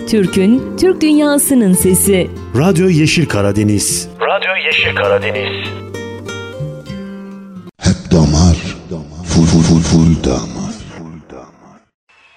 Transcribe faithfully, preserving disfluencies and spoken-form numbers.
Türk'ün, Türk dünyasının sesi. Radyo Yeşil Karadeniz. Radyo Yeşil Karadeniz. Hep damar, full full full full damar.